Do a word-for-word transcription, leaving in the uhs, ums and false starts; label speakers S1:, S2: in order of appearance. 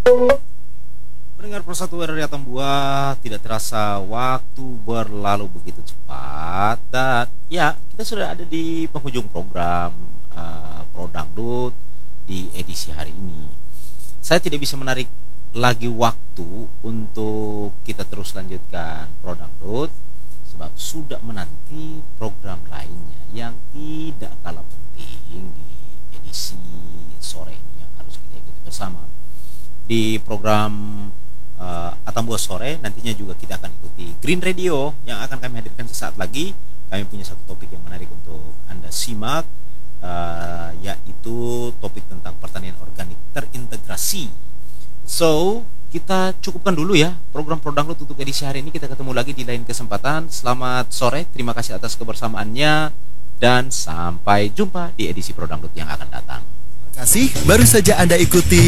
S1: Mendengar persatu dari Atambua, tidak terasa waktu berlalu begitu cepat dan ya kita sudah ada di penghujung program uh, Pro Dangdut di edisi hari ini. Saya tidak bisa menarik lagi waktu untuk kita terus lanjutkan Pro Dangdut sebab sudah menanti program lainnya yang tidak kalah penting di edisi sore ini yang harus kita ikuti bersama. Di program uh, Atambua sore nantinya juga kita akan ikuti Green Radio yang akan kami hadirkan sesaat lagi. Kami punya satu topik yang menarik untuk Anda simak, uh, yaitu topik tentang pertanian organik terintegrasi. So kita cukupkan dulu ya program Pro Dangdut untuk edisi hari ini. Kita ketemu lagi di lain kesempatan. Selamat sore, terima kasih atas kebersamaannya dan sampai jumpa di edisi Pro Dangdut yang akan datang.
S2: Terima kasih, baru saja Anda ikuti